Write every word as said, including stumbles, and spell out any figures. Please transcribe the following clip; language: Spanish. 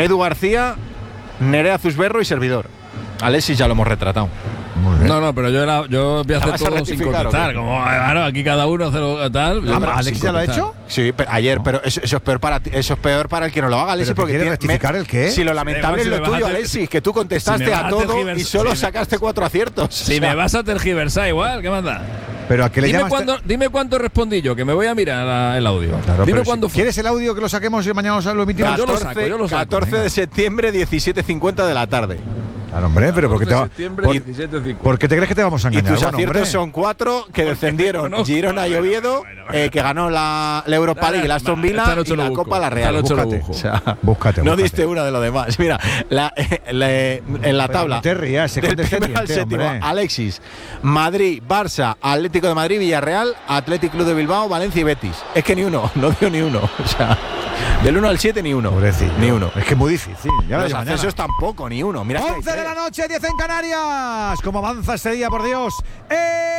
Edu García, Nerea Zusberro y servidor. Alexis ya lo hemos retratado. No, no, pero yo era, yo voy a hacer todo sin contestar. Como, claro, aquí cada uno hace lo tal. Ah, ¿Alexis ya lo ha hecho? Sí, pero ayer, no. pero eso, eso es peor para ti, eso es peor para el que no lo haga, Alexis, porque ¿quiere tiene, rectificar me, el qué? Si lo lamentable si es lo tuyo, ter- Alexis, que tú contestaste si a todo y solo si sacaste me, cuatro aciertos. Si o sea, me vas a tergiversar igual, ¿qué manda? Pero a qué le Dime, llamas cuándo, dime cuánto respondí yo, que me voy a mirar a, el audio. Claro, dime pero cuándo si fue. ¿Quieres el audio que lo saquemos y mañana lo emitimos? Yo lo saco, yo lo saco. catorce de septiembre, diecisiete cincuenta de la tarde. Claro, hombre, pero ¿por qué te, va, por, ¿por qué te crees que te vamos a Y engañar? tus Bueno, aciertos hombre. son cuatro que descendieron: Girona y Oviedo, bueno, bueno. eh, que ganó la, la Europa League, la Aston Villa Esta noche y lo la busco. Copa la Real. Esta noche lo Búscate. busco. O sea, Búscate, no búscate. diste una de lo demás. Mira, la, eh, le- en la Pero tabla. no te rías, se del contesta primero al diente, séptimo, hombre. Alexis, Madrid, Barça, Atlético de Madrid, Villarreal, Atlético Club de Bilbao, Valencia y Betis. Es que ni uno, no dio ni uno. O sea, del uno al siete ni uno. Pobrecillo. Ni uno. Es que es muy difícil. Ya lo Los de mañana. accesos tampoco, ni uno. Mira, que hay once de tres. la noche, diez en Canarias. ¿Cómo avanza este día, por Dios? ¡Eh!